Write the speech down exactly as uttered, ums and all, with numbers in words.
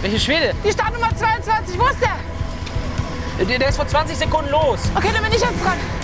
Welche Schwede? Die Startnummer zweiundzwanzig, wo ist der? Der, der ist vor zwanzig Sekunden los. Okay, dann bin ich jetzt dran.